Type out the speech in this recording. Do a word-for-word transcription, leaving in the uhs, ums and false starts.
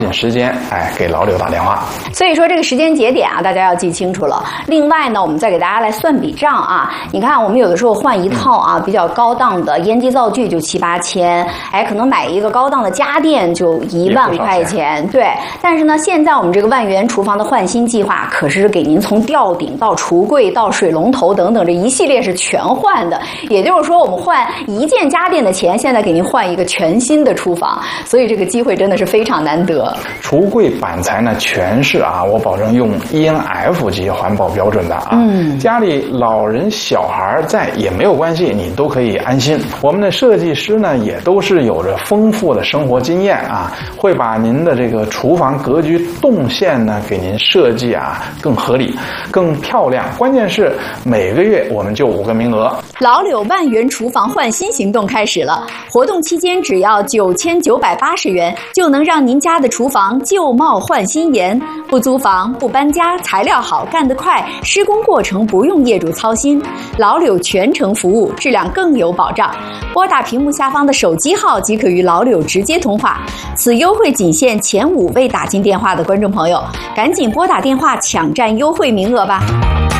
时间，哎，给老柳打电话。 所以说这个时间节点啊，大家要记清楚了。另外呢，我们再给大家来算笔账啊。你看，我们有的时候换一套啊比较高档的烟机灶具就七八千，哎，可能买一个高档的家电就一万块钱，对。但是呢，现在我们这个万元厨房的换新计划，可是给您从吊顶到橱柜到水龙头等等这一系列是全换的。也就是说，我们换一件家电的钱，现在给您换一个全新的厨房，所以这个机会真的是非常难得。 橱柜板材呢，全是啊，我保证用 E N F 级环保标准的啊。嗯，家里老人小孩在也没有关系，你都可以安心。我们的设计师呢，也都是有着丰富的生活经验啊，会把您的这个厨房格局动线呢，给您设计啊更合理、更漂亮。关键是每个月我们就五个名额。 老柳万元厨房换新行动开始了，活动期间只要九千九百八十元，就能让您家的厨房旧貌换新颜，不租房不搬家，材料好干得快，施工过程不用业主操心，老柳全程服务，质量更有保障。拨打屏幕下方的手机号即可与老柳直接通话，此优惠仅限前五位打进电话的观众朋友，赶紧拨打电话抢占优惠名额吧。